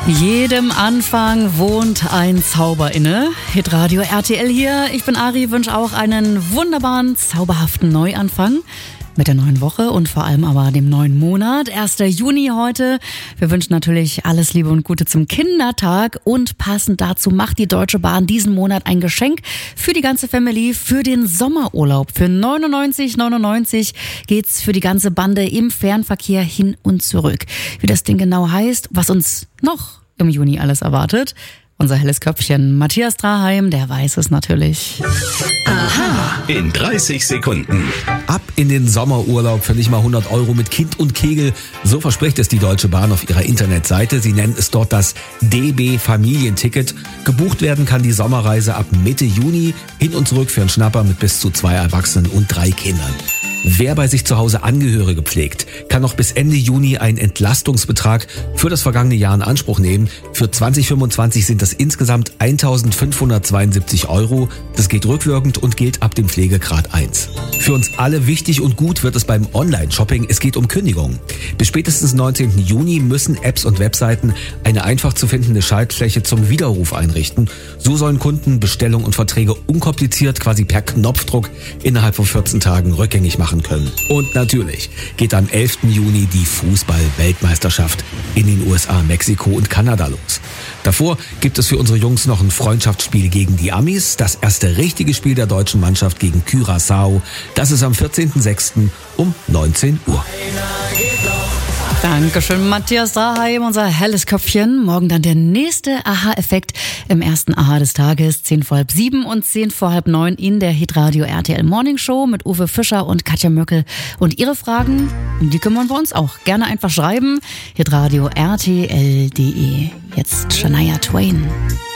Jedem Anfang wohnt ein Zauber inne. Hitradio RTL hier. Ich bin Ari, wünsche auch einen wunderbaren, zauberhaften Neuanfang mit der neuen Woche und vor allem aber dem neuen Monat. 1. Juni heute. Wir wünschen natürlich alles Liebe und Gute zum Kindertag und passend dazu macht die Deutsche Bahn diesen Monat ein Geschenk für die ganze Family für den Sommerurlaub. Für 99,99 geht's für die ganze Bande im Fernverkehr hin und zurück. Wie das Ding genau heißt, was uns noch im Juni alles erwartet. Unser helles Köpfchen Matthias Draheim, der weiß es natürlich. Aha. In 30 Sekunden. Ab in den Sommerurlaub für nicht mal 100 € mit Kind und Kegel. So verspricht es die Deutsche Bahn auf ihrer Internetseite. Sie nennen es dort das DB Familienticket. Gebucht werden kann die Sommerreise ab Mitte Juni hin und zurück für einen Schnapper mit bis zu 2 Erwachsenen und 3 Kindern. Wer bei sich zu Hause Angehörige pflegt, kann noch bis Ende Juni einen Entlastungsbetrag für das vergangene Jahr in Anspruch nehmen. Für 2025 sind das insgesamt 1.572 €. Das geht rückwirkend und gilt ab dem Pflegegrad 1. Für uns alle wichtig und gut wird es beim Online-Shopping. Es geht um Kündigungen. Bis spätestens 19. Juni müssen Apps und Webseiten eine einfach zu findende Schaltfläche zum Widerruf einrichten. So sollen Kunden Bestellungen und Verträge unkompliziert, quasi per Knopfdruck, innerhalb von 14 Tagen rückgängig machen können. Und natürlich geht am 11. Juni die Fußball-Weltmeisterschaft in den USA, Mexiko und Kanada los. Davor gibt es für unsere Jungs noch ein Freundschaftsspiel gegen die Amis. Das erste richtige Spiel der deutschen Mannschaft gegen Curaçao. Das ist am 14.06. um 19 Uhr. Dankeschön, Matthias Draheim, unser helles Köpfchen. Morgen dann der nächste Aha-Effekt im ersten Aha des Tages, 10 vor halb 7 und 10 vor halb 9 in der Hitradio RTL Morning Show mit Uwe Fischer und Katja Möckel. Und Ihre Fragen, um die kümmern wir uns auch. Gerne einfach schreiben, hitradio RTL.de. Jetzt Shania Twain.